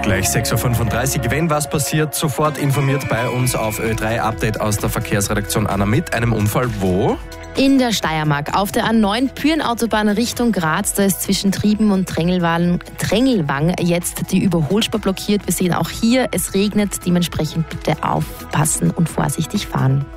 Gleich 6.35 Uhr. Wenn was passiert, sofort informiert bei uns auf Ö3. Update aus der Verkehrsredaktion Anna mit einem Unfall wo? In der Steiermark auf der A9 Pyrenautobahn Richtung Graz, da ist zwischen Trieben und Drängelwang jetzt die Überholspur blockiert. Wir sehen auch hier, es regnet, dementsprechend bitte aufpassen und vorsichtig fahren.